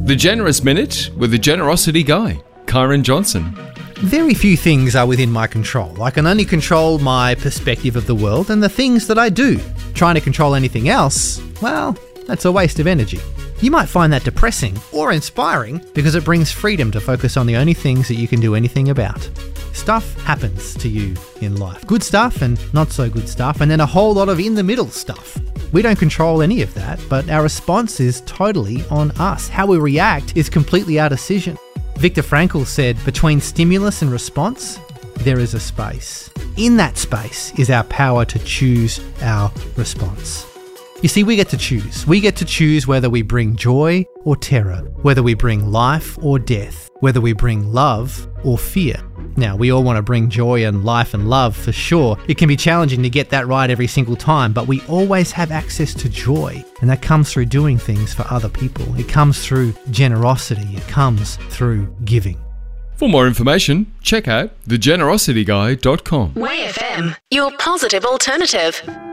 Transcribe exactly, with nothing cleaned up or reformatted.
The Generous Minute with the Generosity Guy, Kyron Johnson. Very few things are within my control. I can only control my perspective of the world and the things that I do. Trying to control anything else, well, that's a waste of energy. You might find that depressing or inspiring because it brings freedom to focus on the only things that you can do anything about. Stuff happens to you in life. Good stuff and not so good stuff, and then a whole lot of in-the-middle stuff. We don't control any of that, but our response is totally on us. How we react is completely our decision. Viktor Frankl said, between stimulus and response, there is a space. In that space is our power to choose our response. You see, we get to choose. We get to choose whether we bring joy or terror, whether we bring life or death, whether we bring love or fear. Now, we all want to bring joy and life and love for sure. It can be challenging to get that right every single time, but we always have access to joy, and that comes through doing things for other people. It comes through generosity. It comes through giving. For more information, check out the generosity guy dot com. Way F M, your positive alternative.